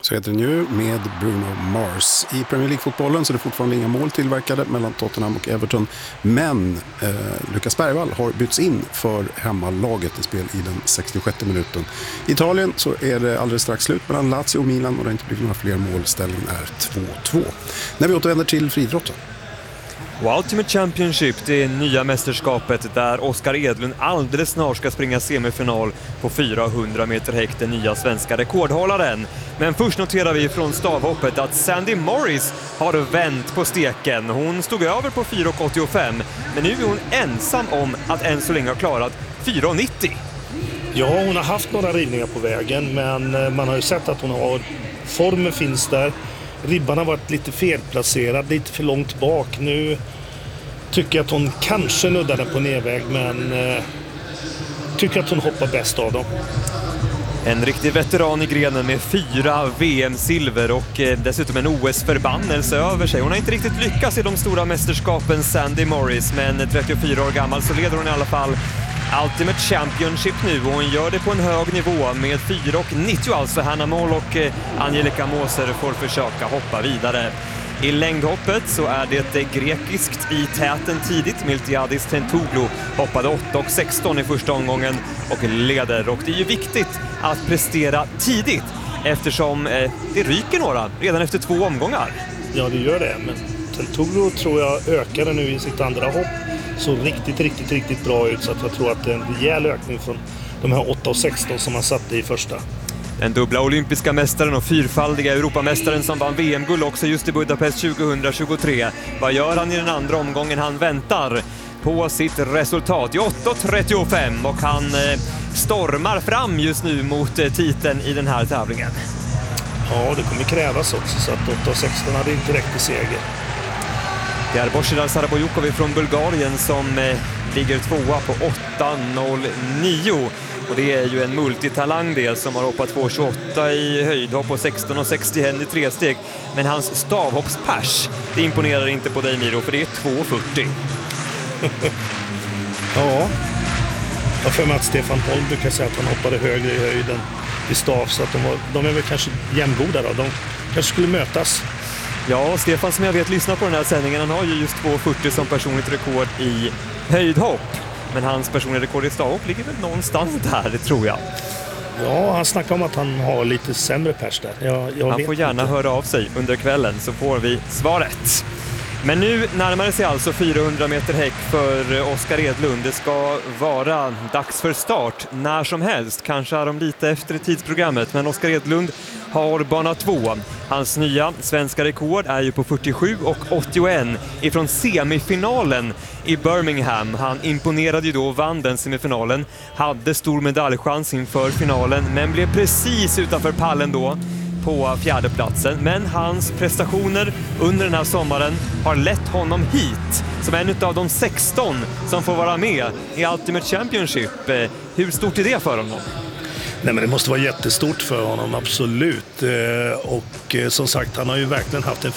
Så heter den ju, med Bruno Mars. I Premier League-fotbollen så är det fortfarande inga mål tillverkade mellan Tottenham och Everton. Men Lucas Bergvall har bytts in för hemmalaget i spel i den 66 minuten. I Italien så är det alldeles strax slut mellan Lazio och Milan och det har inte blivit några fler mål. Ställningen är 2-2. När vi återvänder till friidrotten. Och Ultimate Championship, det är nya mästerskapet där Oskar Edlund alldeles snart ska springa semifinal på 400 meter häck, den nya svenska rekordhållaren. Men först noterar vi från stavhoppet att Sandy Morris har vänt på steken. Hon stod över på 4,85, men nu är hon ensam om att än så länge ha klarat 4,90. Ja, hon har haft några rivningar på vägen, men man har ju sett att formen finns där. Ribban har varit lite felplacerad, lite för långt bak. Nu tycker jag att hon kanske nuddade på nedväg, men tycker att hon hoppar bäst av dem. En riktig veteran i grenen med 4 VM-silver och dessutom en OS-förbannelse över sig. Hon har inte riktigt lyckats i de stora mästerskapen, Sandy Morris, men 34 år gammal så leder hon i alla fall Ultimate Championship nu, och hon gör det på en hög nivå med 4,90 alltså. Hanna Moll och Angelica Moser får försöka hoppa vidare. I längdhoppet så är det grekiskt i täten tidigt. Miltiadis Tentouglu hoppade 8,16 i första omgången och leder. Och det är ju viktigt att prestera tidigt eftersom det ryker några redan efter 2 omgångar. Ja, det gör det, men Tentouglu tror jag ökade nu i sitt andra hopp. Så riktigt bra ut, så att jag tror att det är en rejäl ökning från de här 8,16 som man satte i första. Den dubbla olympiska mästaren och 4-faldiga Europamästaren som vann VM-guld också just i Budapest 2023. Vad gör han i den andra omgången? Han väntar på sitt resultat i 8,35 och han stormar fram just nu mot titeln i den här tävlingen. Ja, det kommer krävas också, så att 8,16 hade inte räckt till seger. Det är Božidar Sarabojukovi från Bulgarien som ligger 2:a på 8,09. Och det är ju en multitalang det som har hoppat 2,28 i höjdhopp och 16,61 i 3 steg. Men hans stavhoppspers, det imponerar inte på dig, Miro, för det är 2,40. Ja, jag för mig att Stefan Holm brukar säga att han hoppade högre i höjden i stav, så att de är väl kanske jämngoda då. De kanske skulle mötas. Ja, Stefan som jag vet lyssnar på den här sändningen, han har ju just 2,40 som personligt rekord i höjdhopp. Men hans personliga rekord i stavhopp ligger väl någonstans där, det tror jag. Ja, han snackar om att han har lite sämre pers där. Han får gärna höra av sig under kvällen så får vi svaret. Men nu närmar det sig alltså 400 meter häck för Oskar Edlund. Det ska vara dags för start när som helst. Kanske är de lite efter tidsprogrammet, men Oskar Edlund har bana 2. Hans nya svenska rekord är ju på 47,81 ifrån semifinalen i Birmingham. Han imponerade ju då och vann den semifinalen. Hade stor medaljchans inför finalen, men blev precis utanför pallen då på 4:e platsen. Men hans prestationer under den här sommaren har lett honom hit som en av de 16 som får vara med i Ultimate Championship. Hur stort är det för honom? Nej, men det måste vara jättestort för honom, absolut. Och som sagt, han har ju verkligen haft en